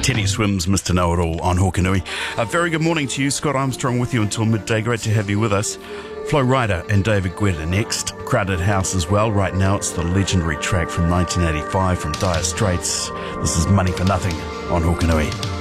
Teddy Swims, Mr. Know-It-All on Hokanui. A very good morning to you. Scott Armstrong with you until midday. Great to have you with us. Flo Rida and David Guetta next. Crowded House as well. Right now it's the legendary track from 1985 from Dire Straits. This is Money for Nothing on Hokanui.